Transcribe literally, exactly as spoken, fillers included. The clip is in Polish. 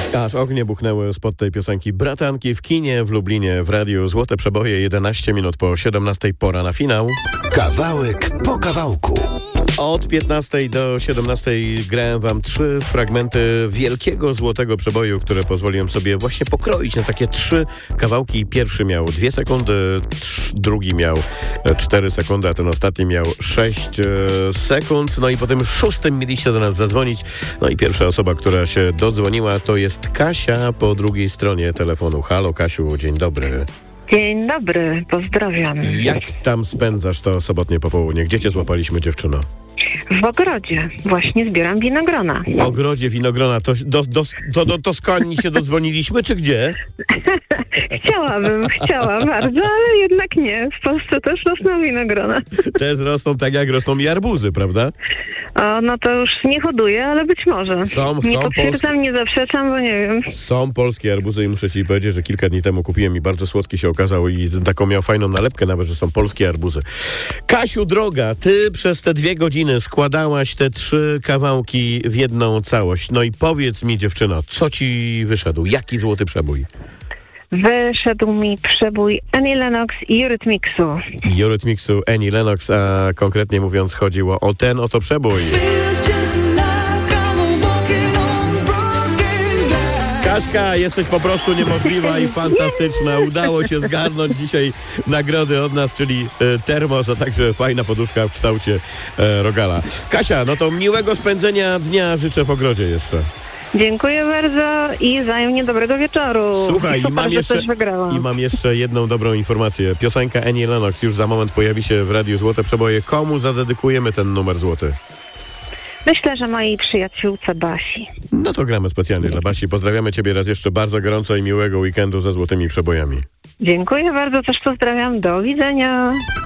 Aż ognie buchnęły spod tej piosenki bratanki w kinie w Lublinie, w radiu Złote Przeboje, jedenaście minut po siedemnastej, pora na finał. Kawałek po kawałku. Od piętnastej do siedemnastej grałem wam trzy fragmenty wielkiego złotego przeboju, które pozwoliłem sobie właśnie pokroić na takie trzy kawałki. Pierwszy miał dwie sekundy, trz, drugi miał cztery sekundy, a ten ostatni miał sześć e, sekund. No i potem szóstym mieliście do nas zadzwonić. No i pierwsza osoba, która się dodzwoniła, to jest Kasia po drugiej stronie telefonu. Halo Kasiu, dzień dobry. Dzień dobry, pozdrawiam. Jak tam spędzasz to sobotnie popołudnie? Gdzie cię złapaliśmy, dziewczyno? W ogrodzie. Właśnie zbieram winogrona. W ogrodzie winogrona. To do, do, do, do Toskanii się dodzwoniliśmy, czy gdzie? Chciałabym, chciała bardzo, ale jednak nie. W Polsce też rosną winogrona. Te rosną tak, jak rosną i arbuzy, prawda? O, no to już nie hoduję, ale być może. Są, nie są potwierdzam, polskie. nie zaprzeczam, bo nie wiem. Są polskie arbuzy i muszę ci powiedzieć, że kilka dni temu kupiłem i bardzo słodki się okazał i taką miał fajną nalepkę nawet, że są polskie arbuzy. Kasiu droga, ty przez te dwie godziny składałaś te trzy kawałki w jedną całość. No i powiedz mi, dziewczyno, co ci wyszedł? Jaki złoty przebój? Wyszedł mi przebój Annie Lennox i Eurythmicsu. Eurythmicsu, Annie Lennox, a konkretnie mówiąc chodziło o ten oto przebój. Kaśka, jesteś po prostu niemożliwa i fantastyczna. Udało się zgarnąć dzisiaj nagrody od nas, czyli e, termos, a także fajna poduszka w kształcie e, rogala. Kasia, no to miłego spędzenia dnia życzę w ogrodzie jeszcze. Dziękuję bardzo i wzajemnie dobrego wieczoru. Słuchaj, Super, i mam, że jeszcze, też wygrałam. i mam jeszcze jedną dobrą informację. Piosenka Annie Lennox już za moment pojawi się w Radiu Złote Przeboje. Komu zadedykujemy ten numer złoty? Myślę, że mojej przyjaciółce Basi. No to gramy specjalnie dla Basi. Pozdrawiamy ciebie raz jeszcze bardzo gorąco i miłego weekendu ze złotymi przebojami. Dziękuję bardzo, też pozdrawiam. Do widzenia.